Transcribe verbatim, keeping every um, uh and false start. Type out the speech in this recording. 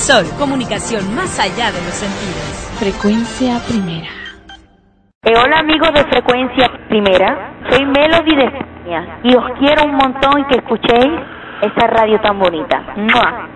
Sol, comunicación más allá de los sentidos. Frecuencia Primera. Eh, hola amigos de Frecuencia Primera, soy Melody de España y os quiero un montón y que escuchéis esta radio tan bonita. ¡Mua!